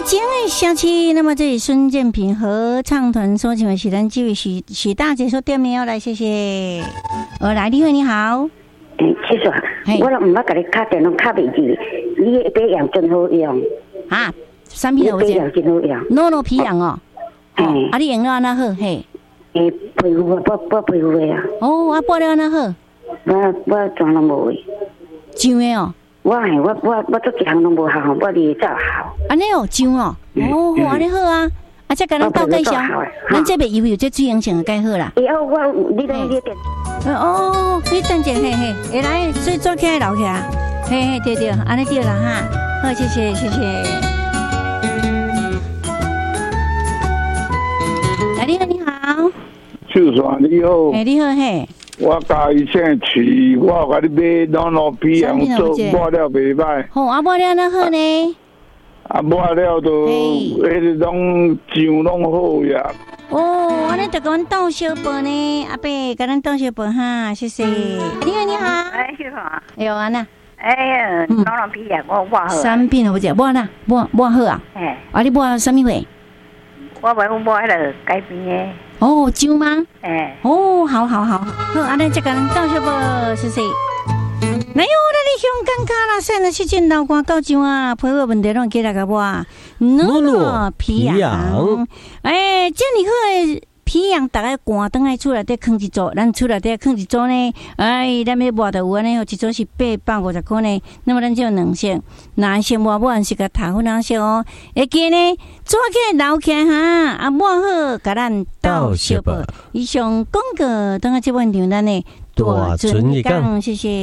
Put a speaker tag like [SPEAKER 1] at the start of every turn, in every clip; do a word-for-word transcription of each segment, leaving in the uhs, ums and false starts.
[SPEAKER 1] 今日下期，那么这里孙建平合唱团所请的是咱这位许许大姐说店名要来，谢谢。呃，来，李慧你好。
[SPEAKER 2] 嗯，其实我都唔捌甲你敲电话敲袂住，你的培养真好用。
[SPEAKER 1] 啊，产品好
[SPEAKER 2] 培养真好用。
[SPEAKER 1] 诺诺皮养哦。哦，啊，你用了安那好？嘿。
[SPEAKER 2] 诶，皮肤我我皮肤的啊。
[SPEAKER 1] 哦，啊，播了安那好？
[SPEAKER 2] 我我全拢无的。
[SPEAKER 1] 上的哦。
[SPEAKER 2] 我嘿，我我我做一项拢无效，我哩走效。
[SPEAKER 1] 安尼哦，上哦，哦，好，安尼好啊。啊，再甲咱倒介绍，咱这边有有这水溶性介好啦。
[SPEAKER 2] 以后我你来你点。
[SPEAKER 1] 哦，你等者嘿嘿，会来水抓起来留起来，嘿嘿对对，安尼对啦哈。好，谢谢谢谢。来，你好你好。
[SPEAKER 3] 就说你好。
[SPEAKER 1] 哎，你好嘿。
[SPEAKER 3] 我家己先去，我甲你买两两皮样做抹了袂歹。
[SPEAKER 1] 好，啊抹了那好呢？
[SPEAKER 3] 啊抹了都，迄个拢酱拢好呀。
[SPEAKER 1] 哦，安尼就甲阮倒小杯呢，阿伯甲咱倒小杯哈，谢谢。你好你好。
[SPEAKER 2] 哎，你好。
[SPEAKER 1] 有安娜。
[SPEAKER 2] 哎呀，两两皮样我抹好。
[SPEAKER 1] 产品好只，抹啦，抹抹好啊。哎。啊，你抹什么货？
[SPEAKER 2] 我买我抹迄个改变的。
[SPEAKER 1] 哦，酒吗？
[SPEAKER 2] 哎，
[SPEAKER 1] 哦，好好好，好，安尼这个人到小不，谢谢。哪有那里香港卡啦？现在去见老瓜到酒啊，配合问题拢给大家播。诺诺皮养，哎，这里好的皮养，大概寒灯来出来得放一组，咱出来得放一组呢。哎，咱要抹的有安尼，有一组是八百五十块呢。那么咱就有两色，男色抹抹是个桃粉蓝色哦。会记呢，做起来留起来哈，啊抹好，甲咱倒小报。以上广告，等下这问题咱呢大尊一讲，谢谢。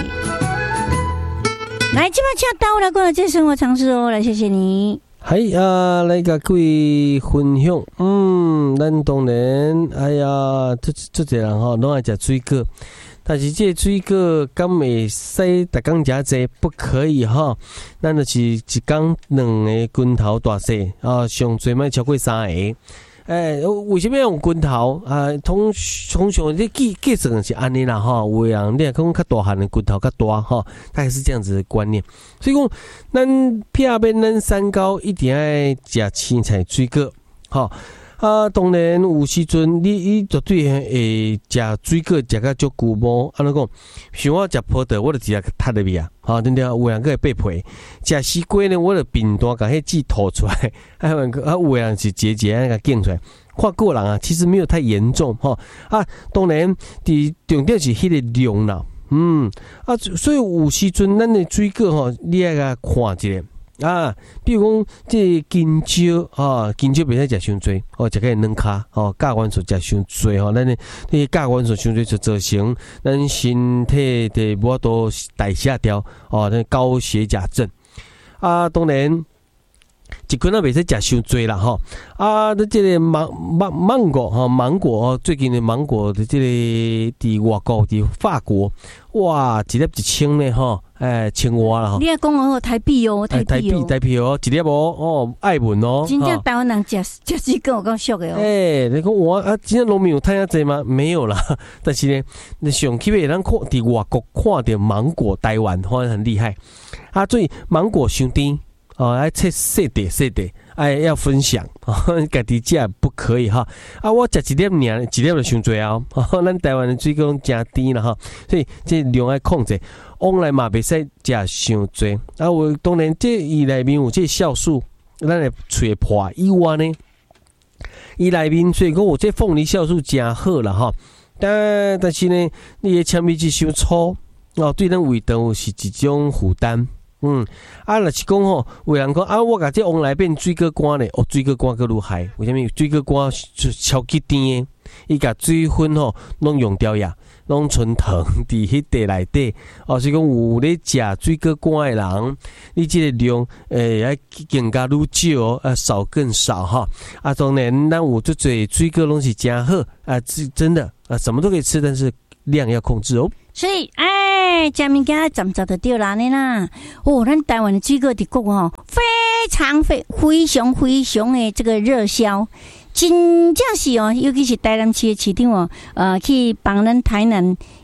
[SPEAKER 1] 来，这把车到了，过来这生活常识哦，来谢谢你。
[SPEAKER 4] 系啊，来甲各位分享。嗯，咱当然，哎呀，这这这人吼，拢爱食水果，但是这水果敢会使逐工食济，不可以哈。咱就是一工两个拳头大小啊，上最莫超过三个。诶、欸，为什么要用拳头啊？通通常你计计算是安尼啦哈，有的人你若讲较大汉的拳头较大哈，大概是这样子的观念。所以讲，咱偏边咱三高一定爱食青菜水果，哈啊，当然有时阵你你绝对会食水果食到足久无，安尼讲，像我食葡萄，我就直接踢入去啊，哈，对不对？有人个会剥皮，食西瓜呢，我就便当甲迄籽吐出来，啊，有人是节节安个拣出来。看个人啊，其实没有太严重哈啊，当然，伫重点是迄个量啦，嗯啊，所以有时阵咱的水果吼，你爱甲看一下。啊，比如讲，这金蕉啊，金蕉袂使食伤多，哦，食个软卡，哦，甲元素食伤多吼，咱的这些甲元素伤多就造成咱身体的无法度代谢掉，哦，那高血钾症。啊，当然，一群啊袂使食伤多啦，吼。啊，那这个芒芒芒果哈，芒果哦，最近的芒果的这个伫外国伫法国，哇，一粒一千呢，吼。哎，青蛙啦！
[SPEAKER 1] 你也讲哦，台币哦，台币哦，
[SPEAKER 4] 台币哦，一粒哦，哦，爱文哦。
[SPEAKER 1] 真正台湾人食食水果，我讲俗的哦。
[SPEAKER 4] 哎，你讲我啊，真正农民有赚遐济吗？没有啦。但是呢，你上去别咱看伫外国看到芒果，台湾好像很厉害啊。所以芒果伤甜哦，爱切细碟细碟，哎，要分享啊，家己食不可以哈。啊，我食一粒尔，一粒就伤多啊。咱台湾的水果拢真甜啦哈，所以这量爱控制。往来嘛袂使食伤多，啊，我当然这伊内面有这酵素，咱会喙破以外呢，伊内面所以讲有这凤梨酵素真好啦哈，但但是呢，你的纤维质伤粗，哦，对咱胃肠是一种负担。嗯，啊，若是讲吼，有人讲啊，我甲这往来变水果干咧，哦，水果干佫愈害，为虾米？水果干超级甜的，伊甲水分吼拢用掉呀。拢存糖伫迄地内底，哦，所以讲有咧食水果干的人，你即个量诶要更加愈少，啊少更少哈。啊，当然咱有足侪水果拢是真好啊，真的啊，什么都可以吃，但是量要控制哦。
[SPEAKER 1] 所以，哎，食物件站站就对啦呢啦。哦，咱台湾的水果伫国哦，非常非非常非常的这个热销。真正是哦，尤其是台南市的市长哦，呃，去帮咱台南也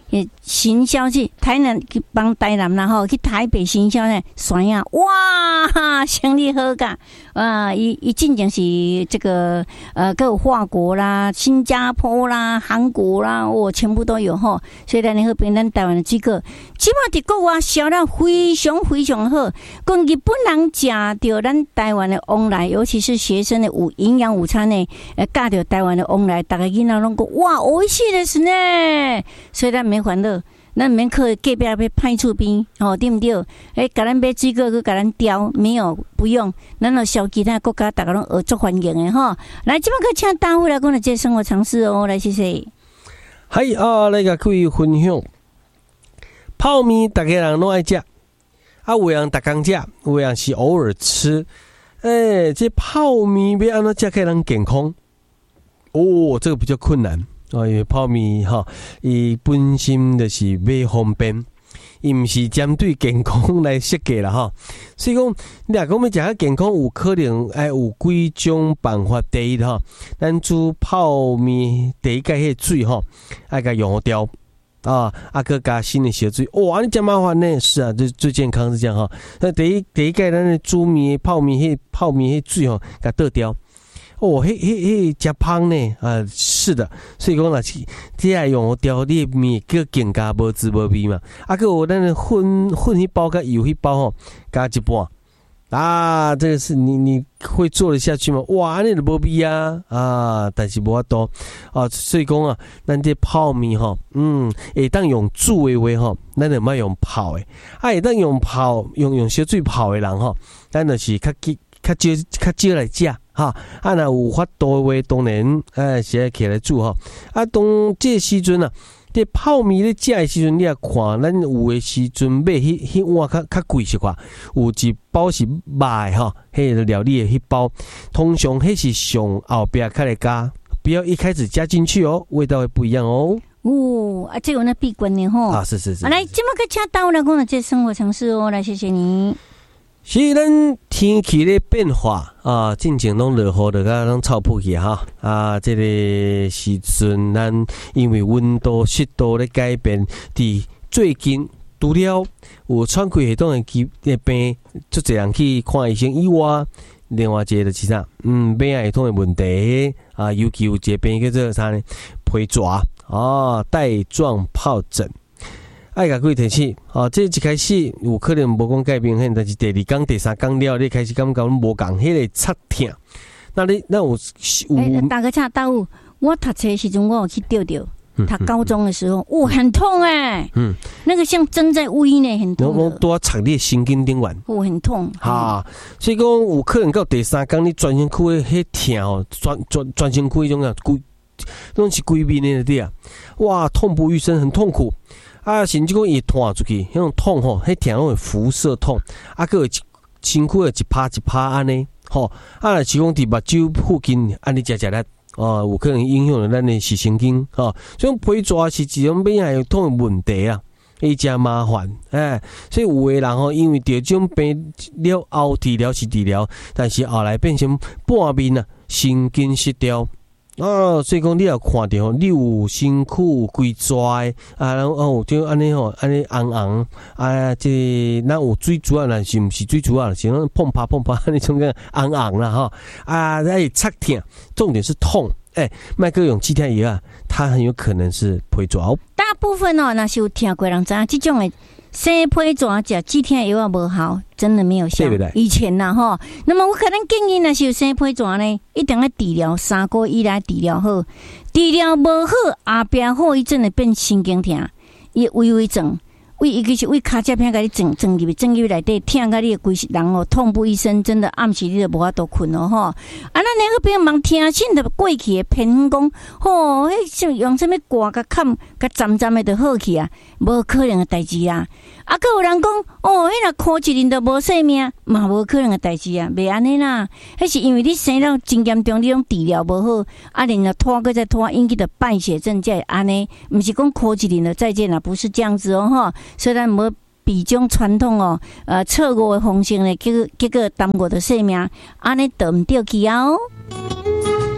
[SPEAKER 1] 行销去台南去帮台南然后去台北行销呢，酸呀，哇，生意好噶，啊，一一进前是这个呃，各有法国啦、新加坡啦、韩国啦，哦，全部都有吼。所以咱那边咱台湾的水果，起码伫国外销量非常非常好。讲日本人食到咱台湾的往来，尤其是学生的午营养午餐呢，呃，教到台湾的往来，大家囡仔拢讲哇，美味しいです呢。所以咱免烦恼。咱免去隔壁要歹厝边，哦，对不对？诶，甲咱买水果去甲咱雕，没有不用，咱就小其他国家大家拢合作欢迎的哈。来，即摆去请大夫来讲的这生活常识哦，来谢谢。
[SPEAKER 4] 嗨啊，来甲各位分享，泡面大家人拢爱食，啊，有人逐工食，有人是偶尔吃。诶、欸，这泡面要安怎食可以让健康？哦，这个比较困难。哦，因为泡面哈，伊本身就是买方便，伊毋是针对健康来设计啦哈。所以讲，你若讲要食较健康，有可能爱有几种办法。第一哈，咱煮泡面第一盖迄个水哈，爱甲用掉啊，啊个加新的小水，哇，你真麻烦呢。是啊，最最健康是这样哈。那第一第一盖咱的煮面泡面迄泡面迄水吼，甲倒掉。哦，迄迄迄食芳呢？啊，是的，所以讲啦，这下用掉你面个更加无滋无味嘛。啊，个有咱的混混迄包甲油迄包吼，加一半啊，这个是你你会做得下去吗？哇，安尼就无味啊啊！但是无法度啊，所以讲啊，咱这泡面吼，嗯，会当用煮的话吼，咱就莫用泡的。啊，会当用泡用用小水泡的人吼，咱就是较较较少较少来食。哈，啊，若有法度的话，当然，哎，是爱起来煮吼。啊，当这时阵啊，这泡面咧食的时阵，你也看，咱有的时阵买迄迄碗较较贵些块，有一包是卖吼，迄个料理的迄包，通常迄是上后边开来加，不要一开始加进去哦，味道会不一样哦。
[SPEAKER 1] 哦，啊，这有那闭关的吼。
[SPEAKER 4] 啊，是是是。
[SPEAKER 1] 啊、来，这么个请到来讲的这生活常识哦，来，谢谢你。
[SPEAKER 4] 是咱天气的变化啊，进前拢落雨就甲拢臭扑去哈啊！这个时阵，咱因为温度、湿度咧改变，伫最近除了有喘气系统的疾病，足侪人去看医生以外，另外一个就是啥？嗯，免疫系统的问题啊，尤其有一个病叫做啥呢？皮蛇啊，带状疱疹。爱甲几提起，哦，这一开始有可能无讲改变很，但是第二天、第三天了，你开始感觉无共，迄个擦痛。那你那有有？
[SPEAKER 1] 欸、大哥恰大雾，我读册时阵我有去钓钓，读高中的时候，哇、哦，很痛哎、欸，嗯，那个像针在胃内，很痛。
[SPEAKER 4] 我都要插你神经顶完，
[SPEAKER 1] 哦，很痛。
[SPEAKER 4] 哈、嗯，所以讲有可能到第三天，你专身躯迄痛哦，专专专身躯迄种啊，规拢是规面的啲啊，哇，痛不欲生，很痛苦。啊，甚至讲伊弹出去，迄种痛吼，迄痛拢会辐射痛，啊，个身躯会一拍一拍安尼，吼，啊，是讲伫目睭附近安尼食食力，哦，有可能影响了咱的视神经，吼，所以皮蛇是一种免疫系统的问题啊，伊真麻烦，哎，所以有的人吼，因为得这种病了后治疗是治疗，但是后来变成半面啊神经失调。哦，所以讲你也看到，你有身躯有规抓的啊，然后哦，就安尼吼，安尼红红啊，这那有水珠啊，那是毋是水珠啊？是那碰啪碰啪那种个红红啦哈啊，那也擦痛，重点是痛。哎、欸，麦克用止痛药啊，它很有可能是皮蛇。
[SPEAKER 1] 大部分哦，那是有听过人知影，这种的生皮蛇食止痛药啊无效，真的没有效。以前呐吼，那么我可能建议那是有生皮蛇呢，一定要治疗三个月以来治疗好，治疗无好，后边后遗症会变神经痛，伊微微症。为一个是为卡这片给你整整入去，整入去内底，痛甲你的规人哦，痛不欲生，真的暗时你就无法度困哦吼。啊，咱两个边忙听信的过去的偏讲，吼，迄用什么挂甲砍甲站站的就好去啊，无可能的代志啊。啊，佮有人讲，哦，迄若哭一人都无性命，嘛无可能的代志啊，袂安尼啦。迄是因为你生了真严重，你种治疗无好，啊，然后拖个再拖，引起的败血症才会安尼，毋是讲哭一人就再见啦，不是这样子哦吼。所以咱无比种传统哦，呃，错误的方式呢，结果结果耽误的性命，安尼得唔对去啊哦。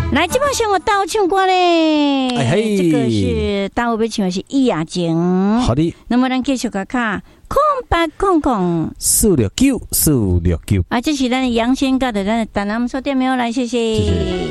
[SPEAKER 1] 来，这帮向我倒唱歌嘞！
[SPEAKER 4] 哎嘿，
[SPEAKER 1] 这个是大我要唱的是《伊雅情》。
[SPEAKER 4] 好的。
[SPEAKER 1] 那么咱继续个看空八空空
[SPEAKER 4] 四六九四六九。
[SPEAKER 1] 啊，这是咱的杨先教的，咱的大南所点没有来，谢谢。
[SPEAKER 4] 谢谢。